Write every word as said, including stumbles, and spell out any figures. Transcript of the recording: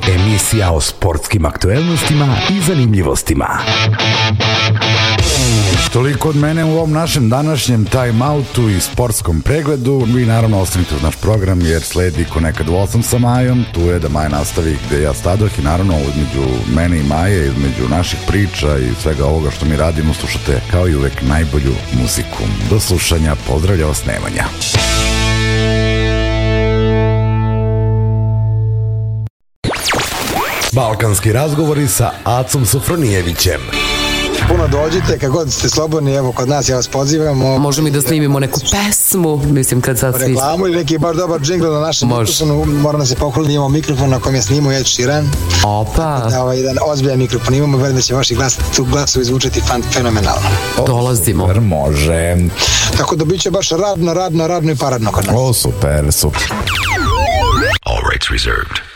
Emisija o sportskim aktuelnostima i zanimljivostima. Toliko od mene u ovom našem današnjem time-outu i sportskom pregledu. Vi naravno ostanite uz naš program jer sledi ko nekad u osam sa Majom. Tu je da Maja nastavi gde ja stadoh i naravno između mene i Maje, između naših priča i svega ovoga što mi radimo, slušate kao i uvek najbolju muziku. Do slušanja, pozdravlja vas Nemanja. Balkanski razgovori sa Acom Sofronijevićem. Puno dođite, kad god ste slobodni, evo kod nas, ja vas pozivam. Možemo i da snimimo neku pesmu, mislim kad sad svi... Reklamu ili neki baš dobar džingl na našem mikrofonu, moram da se pohvalim, imamo mikrofon na kojem je snimao Ed Sheeran. Opa! Da, ovaj jedan ozbiljan mikrofon imamo, verujem da će vaši glas, tu glasovi zvučati fenomenalno. Dolazimo. Super, može. Tako da bit će baš radno, radno, radno i paradno kod nas. O, super, super. All rights reserved.